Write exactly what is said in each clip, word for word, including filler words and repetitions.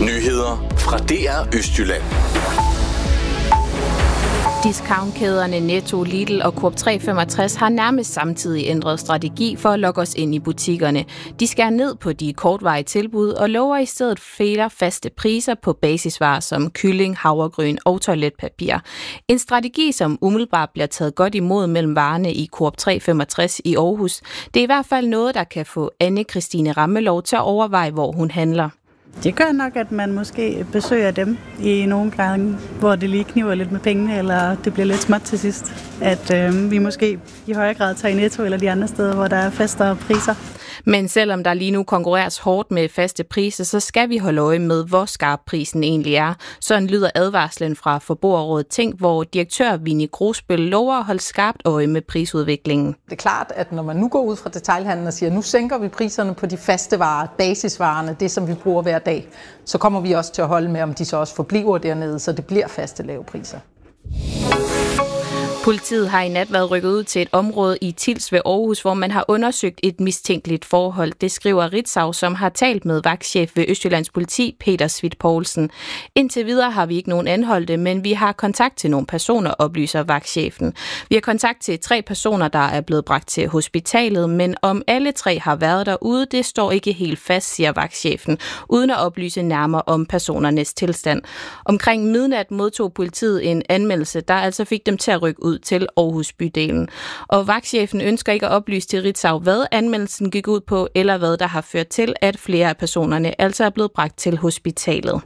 Nyheder fra D R Østjylland. Discountkæderne Netto, Lidl og Coop tre femogtres har nærmest samtidig ændret strategi for at lokke os ind i butikkerne. De skærer ned på de kortvarige tilbud og lover i stedet flere faste priser på basisvarer som kylling, havregryn og toiletpapir. En strategi, som umiddelbart bliver taget godt imod mellem varerne i Coop tre femogtres i Aarhus. Det er i hvert fald noget, der kan få Anne-Christine Rammelov til at overveje, hvor hun handler. Det gør nok, at man måske besøger dem i nogle gange, hvor det lige kniver lidt med pengene, eller det bliver lidt småt til sidst. At øh, vi måske i højere grad tager i Netto eller de andre steder, hvor der er fastere priser. Men selvom der lige nu konkurreres hårdt med faste priser, så skal vi holde øje med, hvor skarp prisen egentlig er. Sådan lyder advarslen fra Forbrugerrådet Tænk, hvor direktør Vinnie Grosbøll lover at holde skarpt øje med prisudviklingen. Det er klart, at når man nu går ud fra detailhandlen og siger, nu sænker vi priserne på de faste varer, basisvarerne, det som vi bruger hver dag, så kommer vi også til at holde med, om de så også forbliver dernede, så det bliver faste lave priser. Politiet har i nat været rykket ud til et område i Tils ved Aarhus, hvor man har undersøgt et mistænkeligt forhold. Det skriver Ritzau, som har talt med vagtchef ved Østjyllands Politi, Peter Svit Poulsen. Indtil videre har vi ikke nogen anholdte, men vi har kontakt til nogle personer, oplyser vagtchefen. Vi har kontakt til tre personer, der er blevet bragt til hospitalet, men om alle tre har været derude, det står ikke helt fast, siger vagtchefen, uden at oplyse nærmere om personernes tilstand. Omkring midnat modtog politiet en anmeldelse, der altså fik dem til at rykke ud til Aarhus bydelen. Og vagtchefen ønsker ikke at oplyse til Ritzau, hvad anmeldelsen gik ud på, eller hvad der har ført til, at flere af personerne altså er blevet bragt til hospitalet.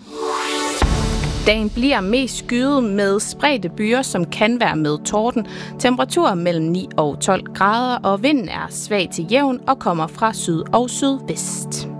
Dagen bliver mest skyet med spredte byer, som kan være med torden. Temperaturer mellem ni og tolv grader, og vinden er svag til jævn og kommer fra syd og sydvest.